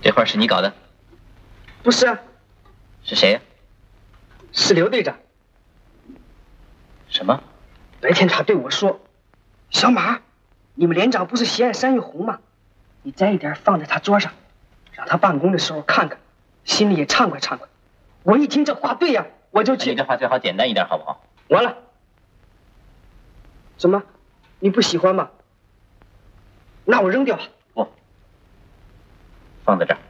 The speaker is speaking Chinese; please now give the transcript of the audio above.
这画是你搞的？ 不是啊。 是谁呀？ 是刘队长。 什么？ 白天他对我说：“小马，你们连长不是喜爱山芋红吗？你摘一点放在他桌上，让他办公的时候看看，心里也畅快畅快。”我一听这话对呀，我就去。 你这话最好简单一点，好不好？ 完了。怎么？你不喜欢吗？那我扔掉吧。 不，放在这儿。